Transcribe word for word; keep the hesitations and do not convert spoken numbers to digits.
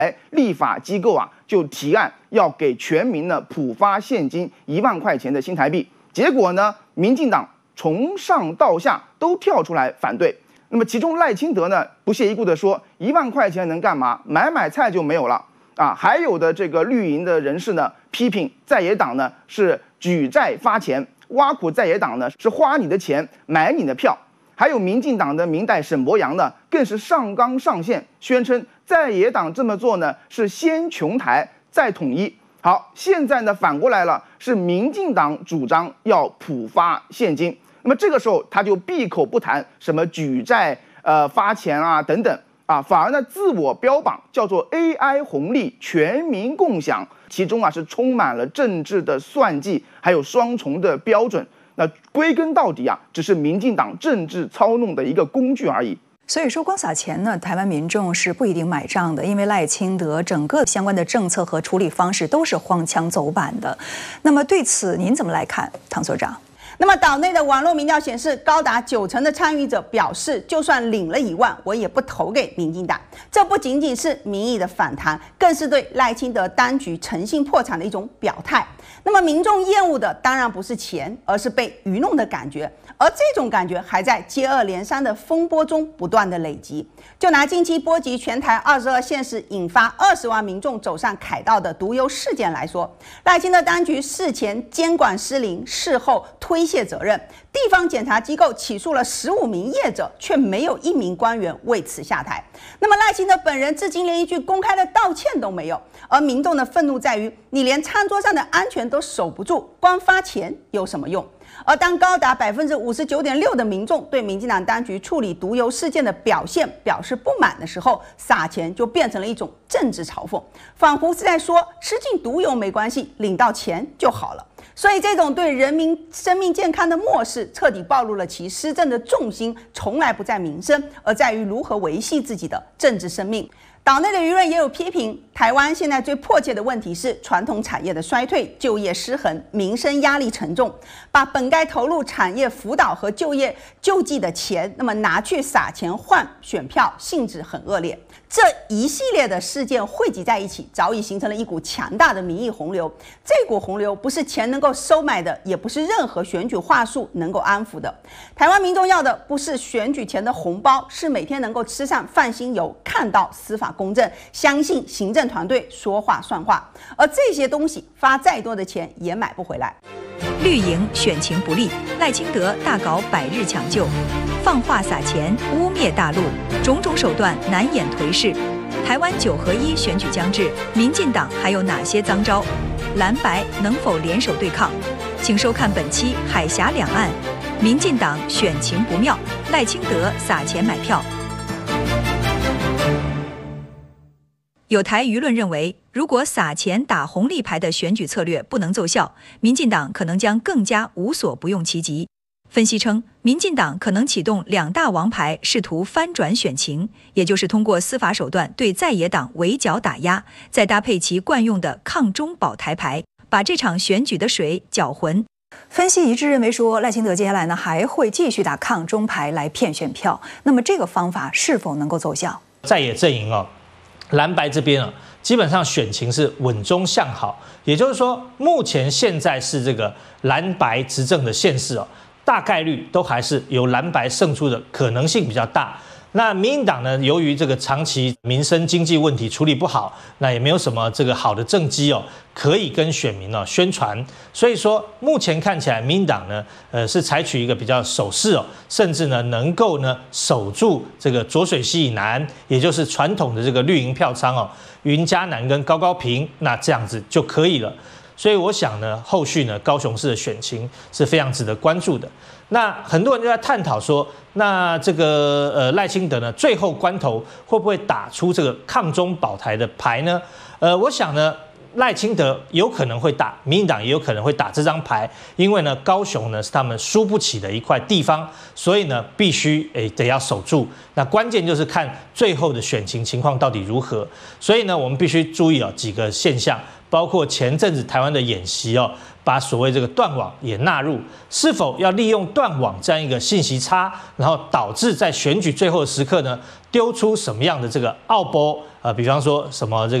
哎，立法机构啊就提案要给全民呢普发现金一万块钱的新台币，结果呢，民进党从上到下都跳出来反对。那么其中赖清德呢不屑一顾地说，一万块钱能干嘛？买买菜就没有了啊！还有的这个绿营的人士呢批评在野党呢是举债发钱，挖苦在野党呢是花你的钱买你的票。还有民进党的民代沈伯洋呢，更是上纲上线，宣称在野党这么做呢是先穷台再统一。好，现在呢反过来了，是民进党主张要普发现金，那么这个时候他就闭口不谈什么举债、呃发钱啊等等啊，反而呢自我标榜叫做 A I 红利全民共享，其中啊是充满了政治的算计，还有双重的标准。那归根到底啊，只是民进党政治操弄的一个工具而已。 所以说，光撒钱呢，台湾民众是不一定买账的，因为赖清德整个相关的政策和处理方式都是荒腔走板的。那么对此您怎么来看，唐所长？ 那么岛内的网络民调显示，高达九成的参与者表示，就算领了一万，我也不投给民进党。这不仅仅是民意的反弹，更是对赖清德当局诚信破产的一种表态。那么民众厌恶的当然不是钱，而是被愚弄的感觉，而这种感觉还在接二连三的风波中不断的累积。就拿近期波及全台二十二县市，引发二十万民众走上凯道的毒油事件来说，赖清德当局事前监管失灵，事后推卸责任，地方检察机构起诉了十五名业者，却没有一名官员为此下台。那么赖清德本人至今连一句公开的道歉都没有，而民众的愤怒在于，你连餐桌上的安全都守不住，光发钱有什么用？而当高达百分之五十九点六的民众对民进党当局处理毒油事件的表现表示不满的时候，撒钱就变成了一种政治嘲讽，仿佛是在说吃进毒油没关系，领到钱就好了。所以这种对人民生命健康的漠视，彻底暴露了其施政的重心从来不在民生，而在于如何维系自己的政治生命。岛内的舆论也有批评，台湾现在最迫切的问题是传统产业的衰退、就业失衡、民生压力沉重，把本该投入产业辅导和就业救济的钱，那么拿去撒钱换选票，性质很恶劣。这一系列的事件汇集在一起，早已形成了一股强大的民意洪流。这股洪流不是钱能够收买的，也不是任何选举话术能够安抚的。台湾民众要的不是选举前的红包，是每天能够吃上饭心油，看到司法公正，相信行政团队说话算话。而这些东西发再多的钱也买不回来。 绿营选情不利，赖清德大搞百日抢救，放话撒钱，污蔑大陆，种种手段难掩颓势。台湾九合一选举将至，民进党还有哪些脏招？蓝白能否联手对抗？请收看本期《海峡两岸》，民进党选情不妙，赖清德撒钱买票。有台舆论认为，如果撒钱打红利牌的选举策略不能奏效，民进党可能将更加无所不用其极。分析称，民进党可能启动两大王牌，试图翻转选情，也就是通过司法手段对在野党围剿打压，再搭配其惯用的抗中保台牌，把这场选举的水搅浑。分析一致认为说，赖清德接下来呢还会继续打抗中牌来骗选票，那么这个方法是否能够奏效？ 在野阵营哦。蓝白这边啊，基本上选情是稳中向好，也就是说，目前现在是这个蓝白执政的县市哦，大概率都还是由蓝白胜出的可能性比较大。那民进党呢，由于这个长期民生经济问题处理不好，那也没有什么这个好的政绩哦，可以跟选民哦宣传，所以说目前看起来民进党呢，呃是采取一个比较守势哦，甚至呢能够呢守住这个浊水溪以南，也就是传统的这个绿营票仓哦，云嘉南跟高高屏，那这样子就可以了。所以我想呢，后续呢高雄市的选情是非常值得关注的。那很多人就在探讨说，那这个呃赖清德呢，最后关头会不会打出这个抗中保台的牌呢？呃，我想呢， 赖清德有可能会打，民进党也有可能会打这张牌，因为呢，高雄呢是他们输不起的一块地方，所以呢，必须诶得要守住。那关键就是看最后的选情情况到底如何。所以呢，我们必须注意哦几个现象，包括前阵子台湾的演习哦，把所谓这个断网也纳入，是否要利用断网这样一个信息差，然后导致在选举最后的时刻呢，丢出什么样的这个奥波？呃，比方说什么这个。